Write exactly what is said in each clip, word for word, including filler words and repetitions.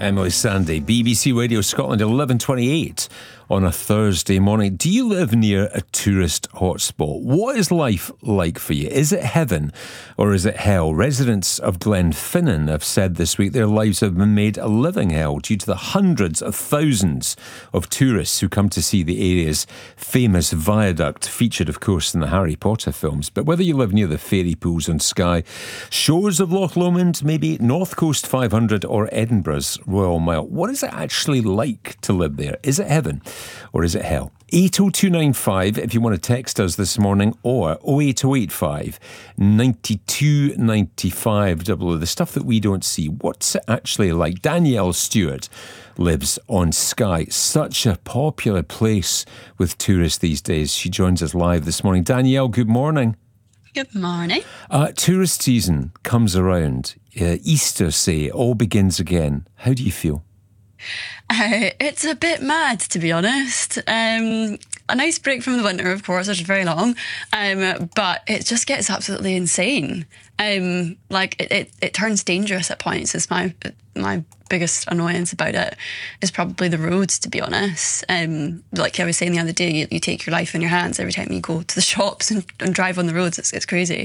Emily Sandé, B B C Radio Scotland, eleven twenty-eight on a Thursday morning. Do you live near a tourist hotspot? What is life like for you? Is it heaven or is it hell? Residents of Glenfinnan have said this week their lives have been made a living hell due to the hundreds of thousands of tourists who come to see the area's famous viaduct, featured, of course, in the Harry Potter films. But whether you live near the fairy pools on Skye, shores of Loch Lomond, maybe North Coast five hundred or Edinburgh's Royal Mile, what is it actually like to live there? Is it heaven or is it hell? eight oh two nine five if you want to text us this morning, or oh eight oh eight five ninety-two ninety-five. Double the stuff that we don't see. What's it actually like? Danielle Stewart lives on Skye, such a popular place with tourists these days. She joins us live this morning. Danielle, good morning. Good morning. Uh, tourist season comes around. Uh, Easter, say, all begins again. How do you feel? Uh, it's a bit mad, to be honest. Um, a nice break from the winter, of course, which is very long, um, but it just gets absolutely insane. Um, like it, it, it turns dangerous at points. Is my my biggest annoyance about it is probably the roads, to be honest. Um, like I was saying the other day, you, you take your life in your hands every time you go to the shops and, and drive on the roads. It's, it's crazy.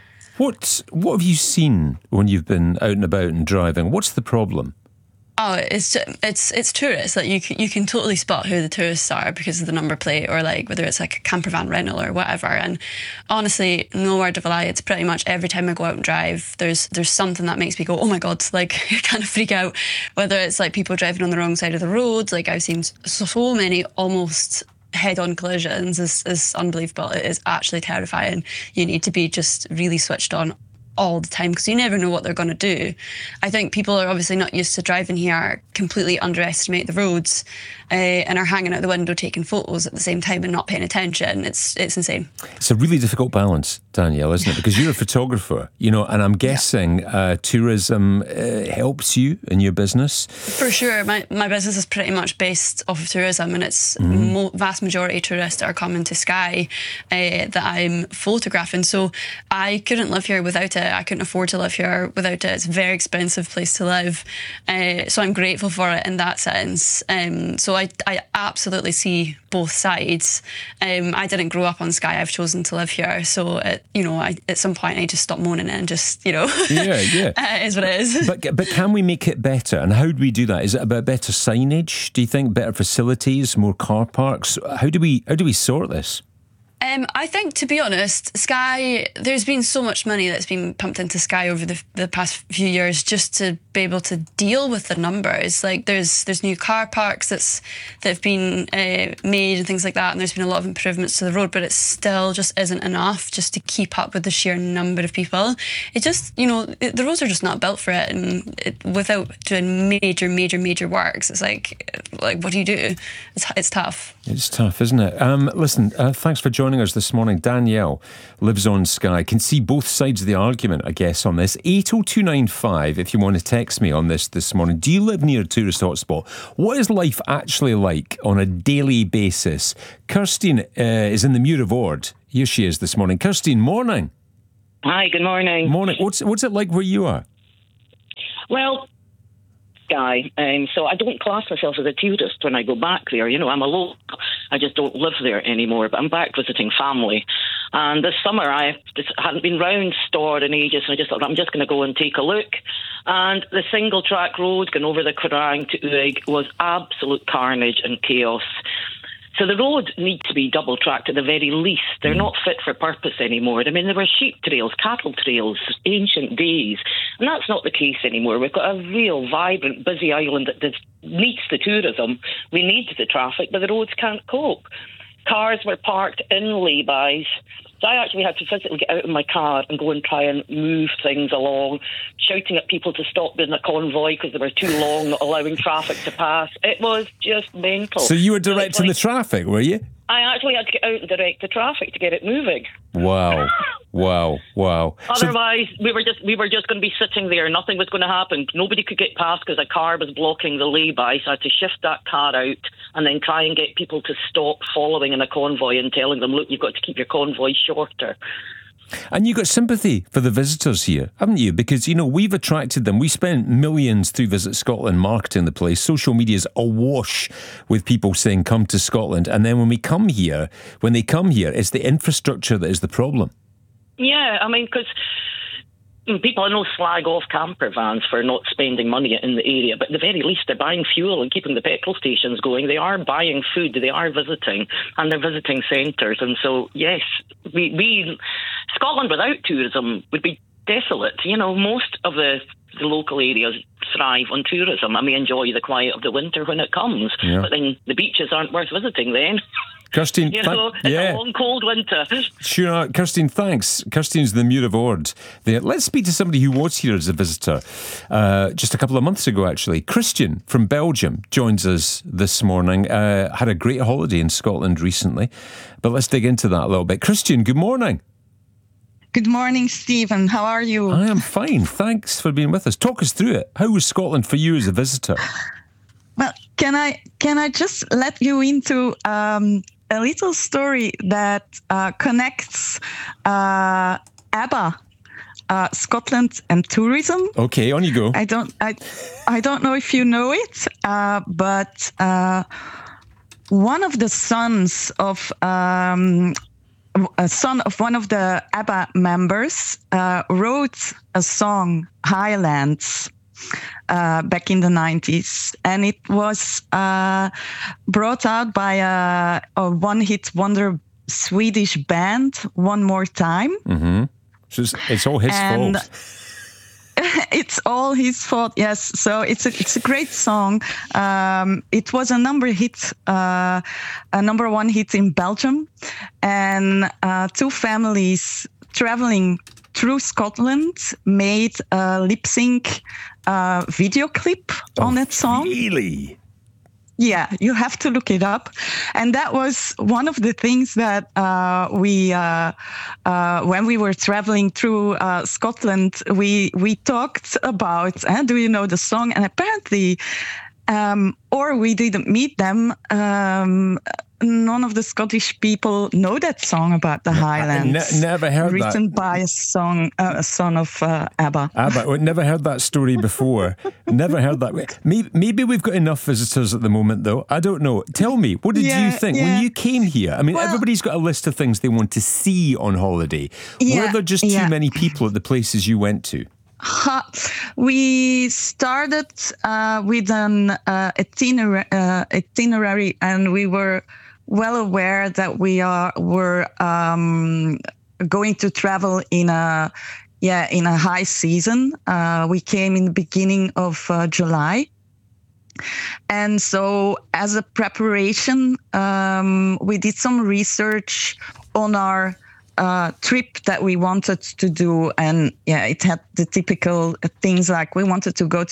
What what have you seen when you've been out and about and driving? What's the problem? Oh, it's it's it's tourists. Like you can, you can totally spot who the tourists are because of the number plate, or like whether it's like a camper van rental or whatever. And honestly, no word of a lie, it's pretty much every time I go out and drive, there's there's something that makes me go, oh my god, like kind of freak out. Whether it's like people driving on the wrong side of the road, like I've seen so many almost head-on collisions. Is is unbelievable. It is actually terrifying. You need to be just really switched on all the time because you never know what they're going to do. I think people are obviously not used to driving here, completely underestimate the roads, uh, and are hanging out the window taking photos at the same time and not paying attention. It's it's insane. It's a really difficult balance, Danielle, isn't it? Because you're a photographer, you know, and I'm guessing yeah. uh, tourism uh, helps you in your business. For sure. My my business is pretty much based off of tourism, and it's mm. mo- vast majority of tourists that are coming to Skye uh, that I'm photographing. So I couldn't live here without it. I couldn't afford to live here without it. It's a very expensive place to live. Uh, so I'm grateful for it in that sense. Um, so I, I absolutely see both sides. Um, I didn't grow up on Skye. I've chosen to live here. So, it, you know, I, at some point I just stopped moaning and just, you know, yeah, yeah. it is what it is. But, but can we make it better? And how do we do that? Is it about better signage? Do you think better facilities, more car parks? How do we, how do we sort this? Um, I think, to be honest, Skye, there's been so much money that's been pumped into Skye over the, the past few years just to be able to deal with the numbers. Like there's there's new car parks that's that have been uh, made and things like that, and there's been a lot of improvements to the road, but it still just isn't enough just to keep up with the sheer number of people. It just, you know, it, the roads are just not built for it, and it, without doing major, major, major works, it's like, like what do you do? It's it's tough. It's tough, isn't it? Um, listen, uh, thanks for joining us this morning. Danielle lives on Skye. Can see both sides of the argument, I guess, on this. eight oh two nine five if you want to text me on this this morning. Do you live near a tourist hotspot? What is life actually like on a daily basis? Kirstine uh, is in the Muir of Ord. Here she is this morning. Kirstine, morning. Hi, good morning. Morning. What's, what's it like where you are? Well, Guy, um, so I don't class myself as a tourist when I go back there. You know, I'm a local. I just don't live there anymore, but I'm back visiting family. And this summer, I just hadn't been round Storr in ages, so I just thought, I'm just going to go and take a look. And the single track road going over the Crang to Uig was absolute carnage and chaos. So the roads need to be double-tracked at the very least. They're not fit for purpose anymore. I mean, there were sheep trails, cattle trails, ancient days, and that's not the case anymore. We've got a real vibrant, busy island that needs the tourism. We need the traffic, but the roads can't cope. Cars were parked in lay-bys. So I actually had to physically get out of my car and go and try and move things along, shouting at people to stop in the convoy because they were too long, not allowing traffic to pass. It was just mental. So you were directing like, the traffic, were you? I actually had to get out and direct the traffic to get it moving. Wow. Wow, wow. Otherwise, so, we were just we were just going to be sitting there. Nothing was going to happen. Nobody could get past because a car was blocking the lay-by. So I had to shift that car out and then try and get people to stop following in a convoy and telling them, look, you've got to keep your convoy shorter. And you got sympathy for the visitors here, haven't you? Because, you know, we've attracted them. We spent millions through Visit Scotland marketing the place. Social media's awash with people saying, come to Scotland. And then when we come here, when they come here, it's the infrastructure that is the problem. Yeah, I mean, because people, I know, slag off camper vans for not spending money in the area, but at the very least they're buying fuel and keeping the petrol stations going. They are buying food, they are visiting, and they're visiting centres. And so, yes, we, we Scotland without tourism would be desolate. You know, most of the, the local areas thrive on tourism, and we enjoy the quiet of the winter when it comes. Yeah. But then the beaches aren't worth visiting then. Kirstine, you th- know, it's yeah. a long, cold winter. Sure, Kirstine, thanks. Kirstine's the Muir of Ord there. Let's speak to somebody who was here as a visitor uh, just a couple of months ago, actually. Christian from Belgium joins us this morning. Uh, had a great holiday in Scotland recently, but let's dig into that a little bit. Christian, good morning. Good morning, Stephen. How are you? I am fine. Thanks for being with us. Talk us through it. How was Scotland for you as a visitor? Well, can I can I just let you into um, a little story that uh, connects uh, ABBA, uh, Scotland, and tourism? Okay, on you go. I don't I I don't know if you know it, uh, but uh, one of the sons of um, a son of one of the ABBA members uh, wrote a song, Highlands, uh, back in the nineties. And it was uh, brought out by a, a one-hit wonder Swedish band, One More Time. Mm-hmm. So it's, it's all his and fault. It's all his fault, yes. So it's a it's a great song. Um, it was a number hit, uh, a number one hit in Belgium, and uh, two families traveling through Scotland made a lip sync uh, video clip Oh, on that song. Really? Yeah, you have to look it up. And that was one of the things that uh, we, uh, uh, when we were traveling through uh, Scotland, we we talked about, uh, do you know the song? And apparently, um, or we didn't meet them, um, none of the Scottish people know that song about the Highlands. Ne- never heard written that. Written by a song, uh, a son of uh, ABBA. ABBA. Well, never heard that story before. Never heard that. Maybe, maybe we've got enough visitors at the moment, though. I don't know. Tell me, what did yeah, you think yeah. when you came here? I mean, well, everybody's got a list of things they want to see on holiday. Yeah, Were there just yeah. too many people at the places you went to? Ha. We started uh, with an uh, itinerary, uh, itinerary, and we were well aware that we are were um, going to travel in a yeah in a high season. Uh, we came in the beginning of uh, July, and so as a preparation, um, we did some research on our Uh, trip that we wanted to do, and yeah, it had the typical things like we wanted to go